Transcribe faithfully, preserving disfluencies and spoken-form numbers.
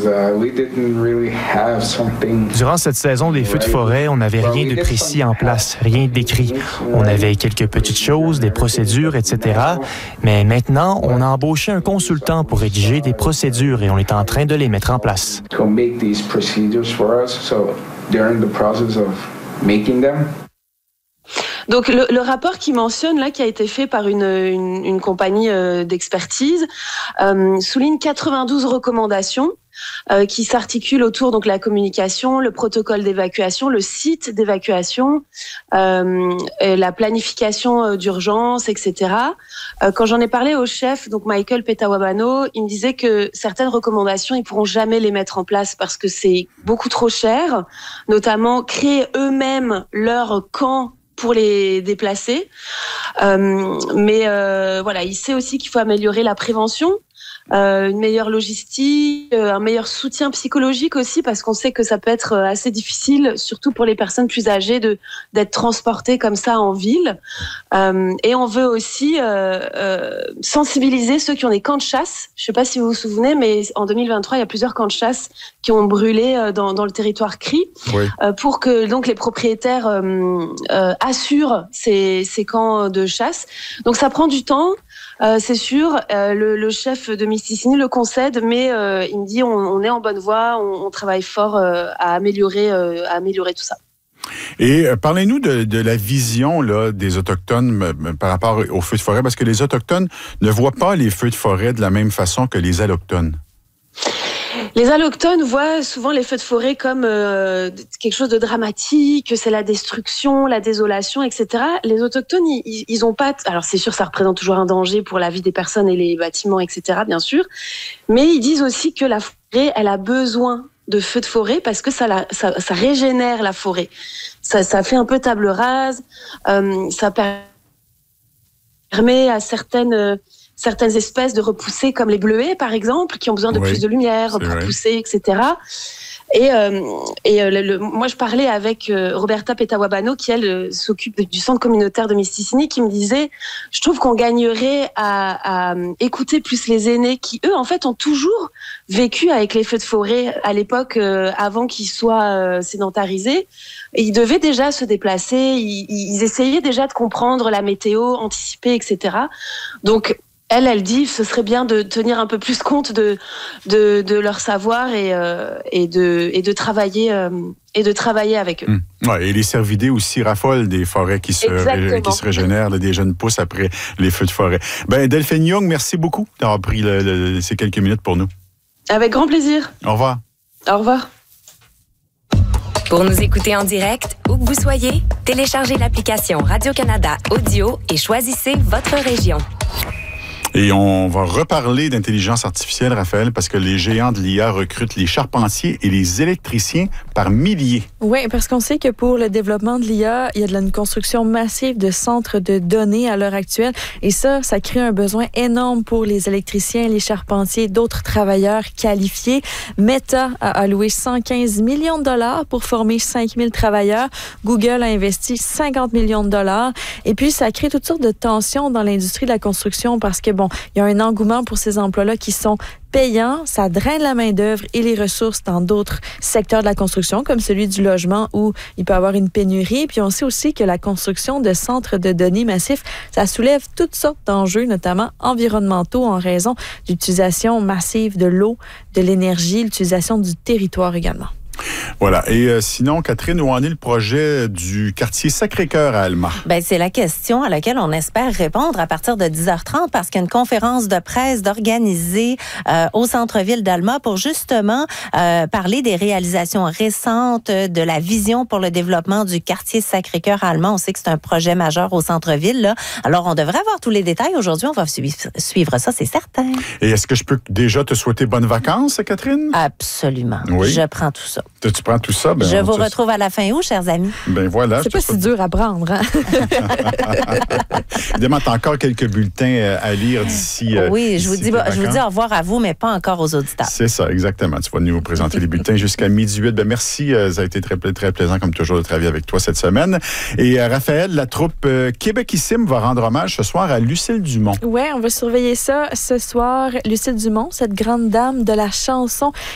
Durant cette saison des feux de forêt, on n'avait rien de précis en place, rien d'écrit. On avait quelques petites choses, des procédures, et cetera. Mais maintenant, on a embauché un consultant pour rédiger des procédures et on est en train de les mettre en place. Donc le, le rapport qui mentionne là, qui a été fait par une, une, une compagnie euh, d'expertise, euh, souligne quatre-vingt-douze recommandations euh, qui s'articulent autour donc la communication, le protocole d'évacuation, le site d'évacuation, euh, et la planification d'urgence, et cetera. Euh, quand j'en ai parlé au chef, donc Michael Petawabano, il me disait que certaines recommandations, ils pourront jamais les mettre en place parce que c'est beaucoup trop cher, notamment créer eux-mêmes leur camp pour les déplacer. Euh, mais euh, voilà, il sait aussi qu'il faut améliorer la prévention, euh, une meilleure logistique, euh, un meilleur soutien psychologique aussi, parce qu'on sait que ça peut être assez difficile, surtout pour les personnes plus âgées, de d'être transportées comme ça en ville. Euh, et on veut aussi euh, euh, sensibiliser ceux qui ont des camps de chasse. Je ne sais pas si vous vous souvenez, mais en deux mille vingt-trois, il y a plusieurs camps de chasse qui ont brûlé dans, dans le territoire Cree, oui. euh, pour que donc les propriétaires euh, euh, assurent ces, ces camps de chasse. Donc ça prend du temps, euh, c'est sûr. Euh, le, le chef de Mistissini le concède, mais euh, il me dit on, on est en bonne voie, on, on travaille fort euh, à améliorer, euh, à améliorer tout ça. Et euh, parlez-nous de, de la vision là, des Autochtones euh, par rapport aux feux de forêt, parce que les Autochtones ne voient pas les feux de forêt de la même façon que les Allochtones. Les Allochtones voient souvent les feux de forêt comme euh, quelque chose de dramatique, que c'est la destruction, la désolation, et cetera. Les Autochtones, ils, ils ont pas... Alors c'est sûr, ça représente toujours un danger pour la vie des personnes et les bâtiments, et cetera, bien sûr. Mais ils disent aussi que la forêt, elle a besoin de feux de forêt parce que ça, la, ça, ça régénère la forêt. Ça, ça fait un peu table rase, euh, ça permet à certaines... Euh, certaines espèces de repousser, comme les bleuets, par exemple, qui ont besoin de oui, plus de lumière pour vrai. pousser, et cetera. Et, euh, et euh, le, le, moi, je parlais avec euh, Roberta Petawabano, qui, elle, euh, s'occupe du centre communautaire de Mistissini, qui me disait, je trouve qu'on gagnerait à, à écouter plus les aînés, qui, eux, en fait, ont toujours vécu avec les feux de forêt à l'époque, euh, avant qu'ils soient euh, sédentarisés. Et ils devaient déjà se déplacer, ils, ils essayaient déjà de comprendre la météo, anticiper, et cetera. Donc, Elle, elle dit, ce serait bien de tenir un peu plus compte de de, de leur savoir et euh, et de et de travailler euh, et de travailler avec eux. Mmh. Ouais, et les cervidés aussi raffolent des forêts qui se ré, qui se régénèrent, là, des jeunes pousses après les feux de forêt. Ben Delphine Young, merci beaucoup d'avoir pris le, le, ces quelques minutes pour nous. Avec grand plaisir. Au revoir. Au revoir. Pour nous écouter en direct, où que vous soyez, téléchargez l'application Radio-Canada Audio et choisissez votre région. Et on va reparler d'intelligence artificielle, Raphaël, parce que les géants de l'I A recrutent les charpentiers et les électriciens par milliers. Oui, parce qu'on sait que pour le développement de l'I A, il y a de une construction massive de centres de données à l'heure actuelle. Et ça, ça crée un besoin énorme pour les électriciens, les charpentiers, d'autres travailleurs qualifiés. Meta a alloué cent quinze millions de dollars pour former cinq mille travailleurs. Google a investi cinquante millions de dollars. Et puis, ça crée toutes sortes de tensions dans l'industrie de la construction parce que, bon, il y a un engouement pour ces emplois-là qui sont payants, ça draine la main-d'œuvre et les ressources dans d'autres secteurs de la construction, comme celui du logement où il peut y avoir une pénurie. Puis on sait aussi que la construction de centres de données massifs, ça soulève toutes sortes d'enjeux, notamment environnementaux, en raison d'utilisation massive de l'eau, de l'énergie, l'utilisation du territoire également. Voilà. Et euh, sinon, Catherine, où en est le projet du quartier Sacré-Cœur à Alma? Bien, c'est la question à laquelle on espère répondre à partir de dix heures trente parce qu'il y a une conférence de presse d'organiser euh, au centre-ville d'Alma pour justement euh, parler des réalisations récentes, de la vision pour le développement du quartier Sacré-Cœur à Alma. On sait que c'est un projet majeur au centre-ville, là. Alors, on devrait avoir tous les détails. Aujourd'hui, on va suivre, suivre ça, c'est certain. Et est-ce que je peux déjà te souhaiter bonnes vacances, Catherine? Absolument. Oui. Je prends tout ça. Tu prends tout ça? Ben, je vous retrouve à la fin août, chers amis. Ben voilà. C'est pas si dur à prendre, hein? Évidemment, tu as encore quelques bulletins à lire d'ici. Oui, je vous dis, je vous dis au revoir à vous, mais pas encore aux auditeurs. C'est ça, exactement. Tu vas nous présenter les bulletins jusqu'à midi huit. Ben merci, ça a été très, très plaisant, comme toujours, de travailler avec toi cette semaine. Et Raphaël, la troupe euh, Québécissime va rendre hommage ce soir à Lucille Dumont. Oui, on va surveiller ça ce soir. Lucille Dumont, cette grande dame de la chanson